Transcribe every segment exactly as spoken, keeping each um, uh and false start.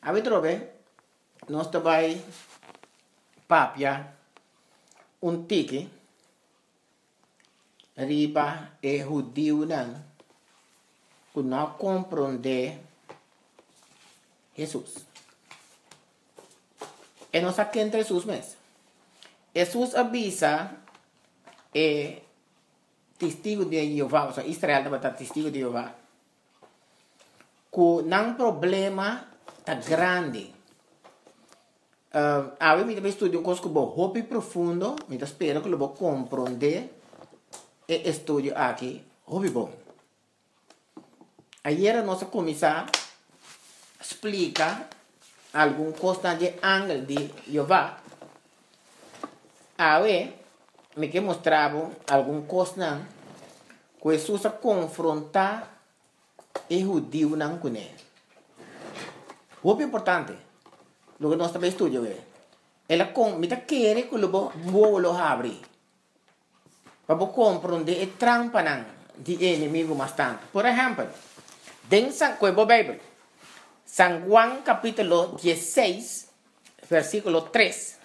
Abi trobe, nós vai papia um tiki riba e judeu não que não compreende Jesus. E nós aqui entre Jesus mesmo. Jesus avisa e testigo de Jeová, ou seja, Israel deve estar testigo de Jeová, que não problema tá grande. Uh, a mim me estudo um coisa que vou hopi profundo, me espero que eu vou compreender e estudo aqui, hopi bom. Ayer nós começar explica algum coisa de ângulo de Jeová. Aí me que mostrava algum coisa que Jesus confrontar e judeu não com ele. O importante, lo que nós também estudamos é, ela com, me quer que eu vou lo abrir, para compreender a trampa não de inimigo bastante. Por exemplo, dentro da Bíblia, San Juan capítulo dezesseis, versículo três.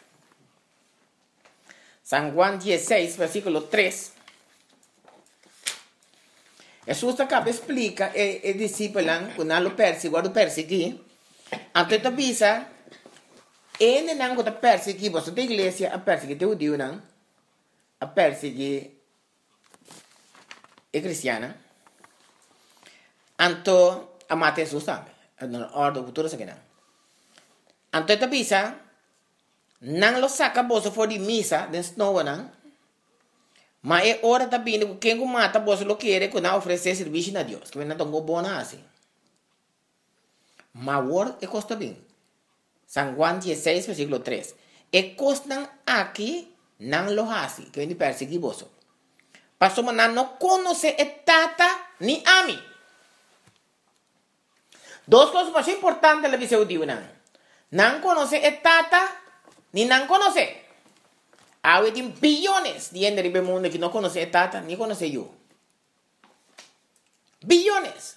San Juan dezesseis, versículo três. Jesus acaba explica e, e discípulo que não lo perseguiu, o persegui. Então avisa, ele não está perseguindo, você tem igreja a perseguir o Deus não, a perseguir a cristiana. Então a matar Jesus também, na ordem futura se não. Então avisa, não lo saca bolsa fora de missa, dentro não não. Mas é hora também que quem mata você lo quer que não oferecer serviço a Deus, que não tão bom assim. Mas agora é costa bem. San Juan dezesseis, versículo três. E costan aqui não lo hace, que vem perseguir você. Pastor, mas não conhece a tata nem a mim. Duas coisas mais importantes da visão de Deus. Não conhece a tata, nem não conhece. Há bilhões de gente no mundo que não conhece a tata, nem conhece eu. Bilhões.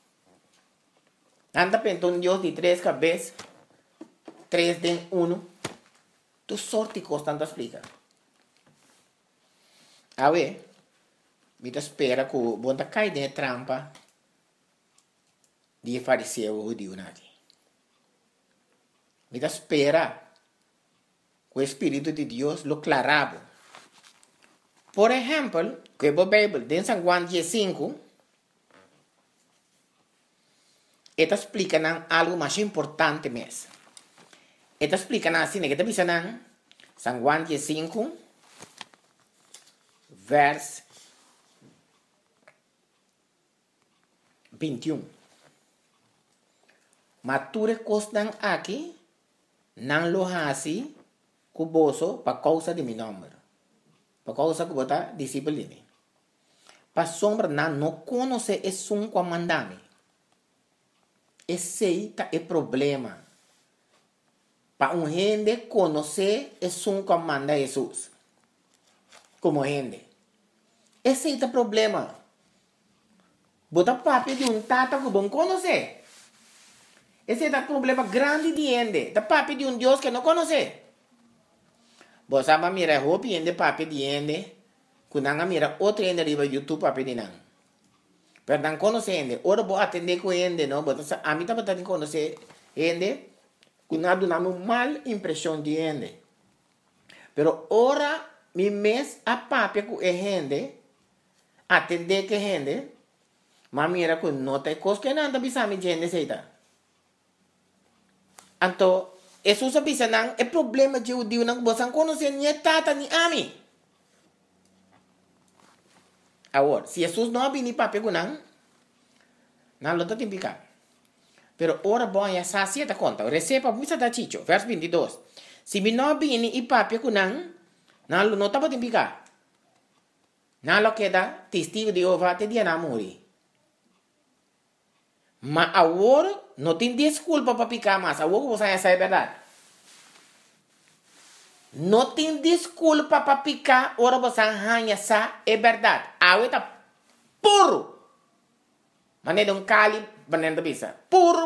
Anda pensando um Deus de três cabeças, três de um. Tu sorte constante explica. A ver, me espera que o bom cai de trampa de fariseu ou de unagi. Me espera que o Espírito de Deus lo clarava. Por exemplo, que a Bíblia, em San Juan cinco, esta explica algo mais importante mesmo. Esta explica assim, que está dizendo San Juan cinco, verso vinte e um. Mature costan aqui, não lo hace cuboso para causa de meu nome. Para causa que você discípulo de mim. Para sombra não, não conhece esse um comandante. Esse é o problema. Para um gente conhecer esse um comandante Jesus. Como gente. Esse é o problema. Bota papi de um tata que bom conhecer. Esse é o problema grande de gente. Da papi de um Deus que não conhece. Você vai mirar roupa de papi de gente. Quando você mira outro gente arriba YouTube papi de não. Pero não conhece gente. Ora vou atender com gente, não. A mim também tem que conhecer gente. Que não dá uma mal impressão de gente. Pero ora, mi mês a papi com a gente. Atender com gente. Mas mira que não tem coisa que não está a gente aceita. Então, Jesus avisa não, é problema de judeu não você não conhece nem tata nem a mim. Agora, se Jesus não vem para pegar não, não lo está tipificando. Pero ora bom é essa se ta conta, receba muita da chicho, verso vinte e dois. Se me não vem e para pegar não, não lo não está para tipificar. Não lo queda testigo de Jeová te dia na morrer. Mas agora não tem desculpa para picar mais. Agora você já sabe a verdade. Não tem desculpa para picar. Agora você já sabe a verdade. Agora está puro. Mas não é um cali, mas não é puro.